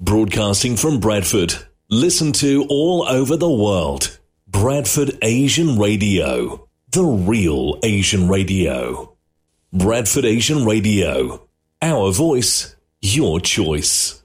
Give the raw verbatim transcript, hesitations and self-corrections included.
Broadcasting from Bradford. Listen to all over the world. Bradford Asian Radio. The real Asian radio. Bradford Asian Radio. Our voice, your choice.